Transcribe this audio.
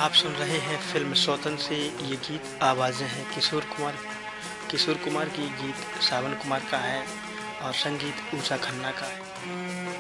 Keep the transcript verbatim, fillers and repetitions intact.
आप सुन रहे हैं फिल्म स्वतंत्र से ये गीत। आवाज़ें हैं किशोर कुमार किशोर कुमार की, गीत सावन कुमार का है और संगीत ऊषा खन्ना का है।